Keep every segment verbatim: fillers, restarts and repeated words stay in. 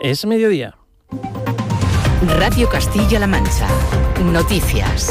Es mediodía. Radio Castilla-La Mancha. Noticias.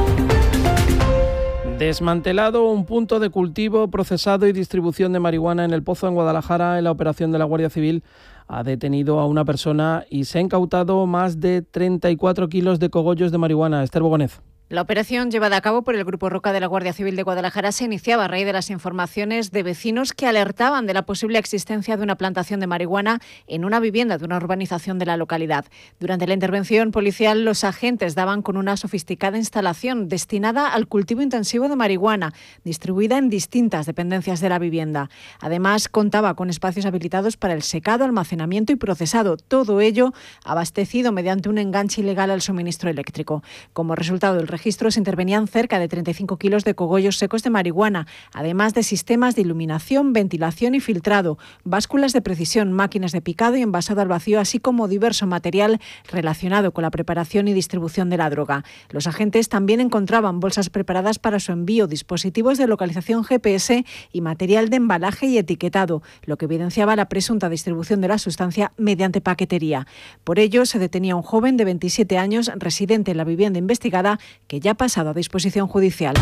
Desmantelado un punto de cultivo, procesado y distribución de marihuana en El Pozo, en Guadalajara. En la operación de la Guardia Civil ha detenido a una persona y se ha incautado más de treinta y cuatro kilos de cogollos de marihuana. Esther Bogonez. La operación, llevada a cabo por el Grupo Roca de la Guardia Civil de Guadalajara, se iniciaba a raíz de las informaciones de vecinos que alertaban de la posible existencia de una plantación de marihuana en una vivienda de una urbanización de la localidad. Durante la intervención policial, los agentes daban con una sofisticada instalación destinada al cultivo intensivo de marihuana, distribuida en distintas dependencias de la vivienda. Además, contaba con espacios habilitados para el secado, almacenamiento y procesado, todo ello abastecido mediante un enganche ilegal al suministro eléctrico. Como resultado del registro, se intervenían cerca de treinta y cinco kilos de cogollos secos de marihuana, además de sistemas de iluminación, ventilación y filtrado, básculas de precisión, máquinas de picado y envasado al vacío, así como diverso material relacionado con la preparación y distribución de la droga. Los agentes también encontraban bolsas preparadas para su envío, dispositivos de localización G P S y material de embalaje y etiquetado, lo que evidenciaba la presunta distribución de la sustancia mediante paquetería. Por ello, se detenía a un joven de veintisiete años, residente en la vivienda investigada, que ya ha pasado a disposición judicial.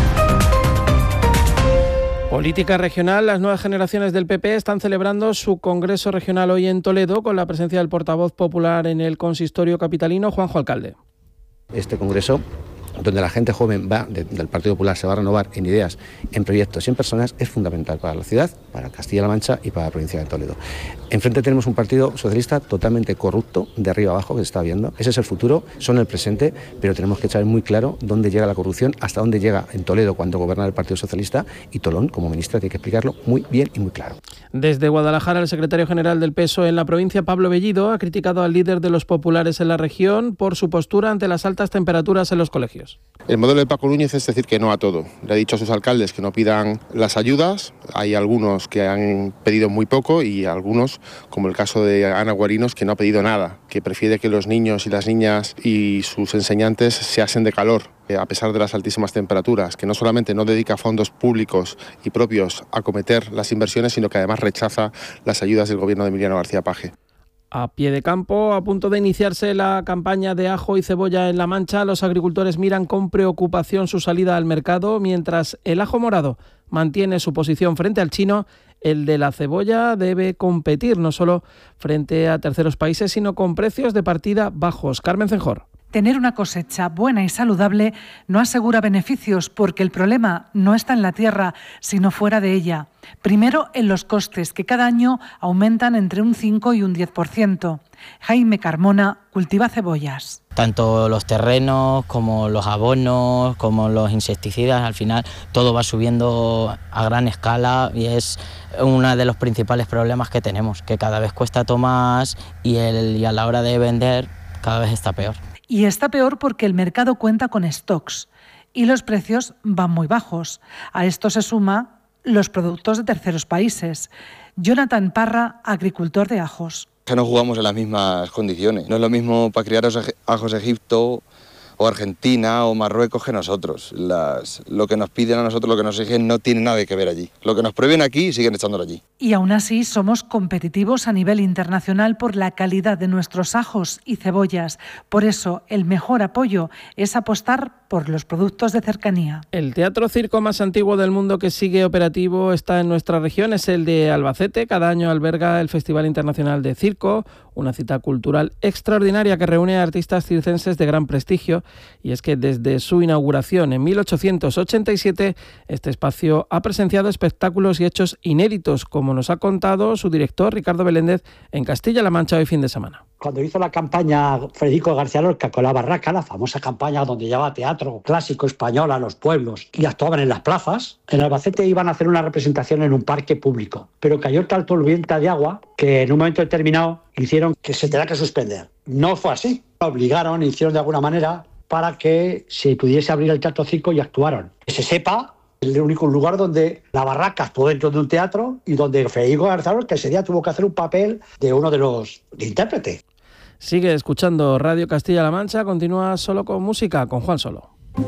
Política regional. Las nuevas generaciones del P P están celebrando su congreso regional hoy en Toledo, con la presencia del portavoz popular en el consistorio capitalino, Juanjo Alcalde. Este congreso, donde la gente joven va de, del Partido Popular se va a renovar en ideas, en proyectos y en personas, es fundamental para la ciudad, para Castilla-La Mancha y para la provincia de Toledo. Enfrente tenemos un partido socialista totalmente corrupto, de arriba abajo, que se está viendo. Ese es el futuro, son el presente, pero tenemos que saber muy claro dónde llega la corrupción, hasta dónde llega en Toledo cuando gobierna el Partido Socialista, y Tolón, como ministra, tiene que explicarlo muy bien y muy claro. Desde Guadalajara, el secretario general del P S O E en la provincia, Pablo Bellido, ha criticado al líder de los populares en la región por su postura ante las altas temperaturas en los colegios. El modelo de Paco Núñez es decir que no a todo. Le ha dicho a sus alcaldes que no pidan las ayudas. Hay algunos que han pedido muy poco y algunos, como el caso de Ana Guarinos, que no ha pedido nada, que prefiere que los niños y las niñas y sus enseñantes se asen de calor, a pesar de las altísimas temperaturas, que no solamente no dedica fondos públicos y propios a acometer las inversiones, sino que además rechaza las ayudas del gobierno de Emiliano García Paje. A pie de campo, a punto de iniciarse la campaña de ajo y cebolla en La Mancha, los agricultores miran con preocupación su salida al mercado. Mientras el ajo morado mantiene su posición frente al chino, el de la cebolla debe competir no solo frente a terceros países, sino con precios de partida bajos. Carmen Cenjor. Tener una cosecha buena y saludable no asegura beneficios, porque el problema no está en la tierra, sino fuera de ella. Primero, en los costes, que cada año aumentan entre un cinco y un diez por ciento. Jaime Carmona cultiva cebollas. Tanto los terrenos como los abonos, como los insecticidas, al final todo va subiendo a gran escala y es uno de los principales problemas que tenemos, que cada vez cuesta todo más y, el, y a la hora de vender cada vez está peor. Y está peor porque el mercado cuenta con stocks y los precios van muy bajos. A esto se suma los productos de terceros países. Jonathan Parra, agricultor de ajos. Que no jugamos en las mismas condiciones. No es lo mismo para criar ajos Egipto o Argentina o Marruecos que nosotros. Las, lo que nos piden a nosotros, lo que nos exigen, no tiene nada que ver allí. Lo que nos prohíben aquí, siguen echándolo allí. Y aún así somos competitivos a nivel internacional por la calidad de nuestros ajos y cebollas. Por eso, el mejor apoyo es apostar por los productos de cercanía. El teatro circo más antiguo del mundo que sigue operativo está en nuestra región, es el de Albacete. Cada año alberga el Festival Internacional de Circo, una cita cultural extraordinaria que reúne a artistas circenses de gran prestigio. Y es que desde su inauguración en mil ochocientos ochenta y siete, este espacio ha presenciado espectáculos y hechos inéditos, como nos ha contado su director, Ricardo Beléndez, en Castilla-La Mancha hoy fin de semana. Cuando hizo la campaña Federico García Lorca con La Barraca, la famosa campaña donde llevaba teatro clásico español a los pueblos y actuaban en las plazas, en Albacete iban a hacer una representación en un parque público, pero cayó tal tormenta de agua que en un momento determinado hicieron que se tenía que suspender. No fue así, obligaron, hicieron de alguna manera para que se pudiese abrir el teatro circo y actuaron. Que se sepa, el único lugar donde La Barraca actuó dentro de un teatro y donde Federico García Lorca ese día tuvo que hacer un papel de uno de los de intérprete. Sigue escuchando Radio Castilla-La Mancha, continúa Solo con música, con Juan Solo.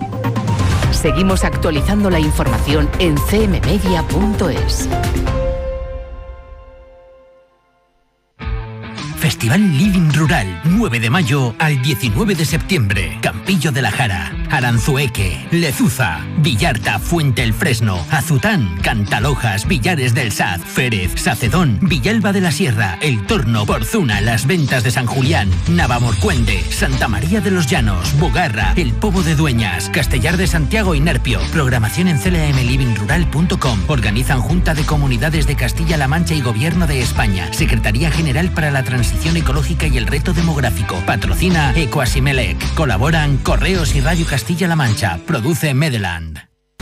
Seguimos actualizando la información en c m media punto es. Festival Living Rural, nueve de mayo al diecinueve de septiembre. Campillo de la Jara, Aranzueque, Lezuza, Villarta, Fuente el Fresno, Azután, Cantalojas, Villares del Saz, Férez, Sacedón, Villalba de la Sierra, El Torno, Porzuna, Las Ventas de San Julián, Navamorcuende, Santa María de los Llanos, Bogarra, El Pobo de Dueñas, Castellar de Santiago y Nerpio. Programación en c l m living rural punto com. Organizan Junta de Comunidades de Castilla-La Mancha y Gobierno de España. Secretaría General para la Transición Ecológica y el Reto Demográfico. Patrocina Ecoasimelec. Colaboran Correos y Radio Castilla-La Mancha. Produce Medeland.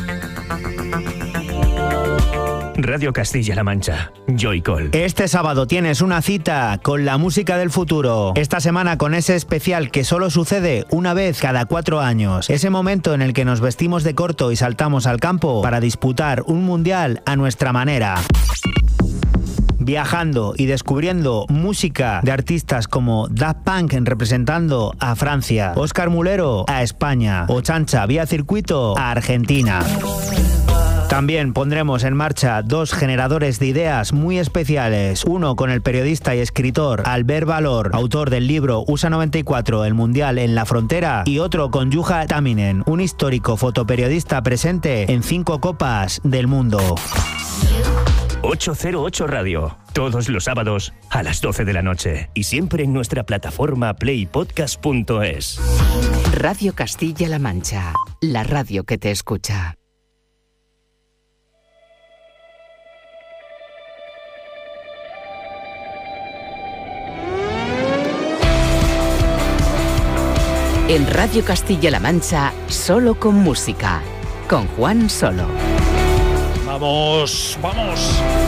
Radio Castilla-La Mancha, Joycall. Este sábado tienes una cita con la música del futuro. Esta semana con ese especial que solo sucede una vez cada cuatro años. Ese momento en el que nos vestimos de corto y saltamos al campo para disputar un mundial a nuestra manera. Viajando y descubriendo música de artistas como Daft Punk representando a Francia, Óscar Mulero a España o Chancha vía circuito a Argentina. También pondremos en marcha dos generadores de ideas muy especiales. Uno con el periodista y escritor Albert Valor, autor del libro U S A noventa y cuatro, el Mundial en la Frontera. Y otro con Juha Taminen, un histórico fotoperiodista presente en cinco copas del mundo. ocho cero ocho Radio, todos los sábados a las doce de la noche. Y siempre en nuestra plataforma play podcast punto es. Radio Castilla-La Mancha, la radio que te escucha. En Radio Castilla-La Mancha, solo con música, con Juan Solo. Vamos, vamos.